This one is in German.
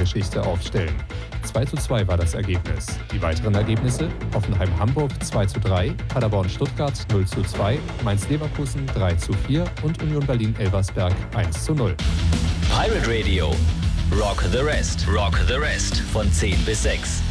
Bundesliga-Geschichte aufstellen. 2:2 war das Ergebnis. Die weiteren Ergebnisse: Hoffenheim-Hamburg 2:3, Paderborn-Stuttgart 0:2, Mainz-Leverkusen 3:4 und Union Berlin-Elversberg 1:0. Pirate Radio. Rock the Rest. Rock the Rest. Von 10 bis 6.